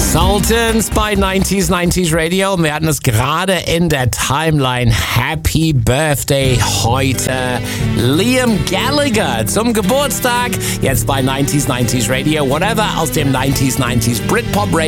Sultans bei 90s Radio. Wir hatten es gerade in der Timeline. Happy Birthday heute. Liam Gallagher zum Geburtstag. Jetzt bei 90s Radio. Whatever aus dem 90s Britpop Radio.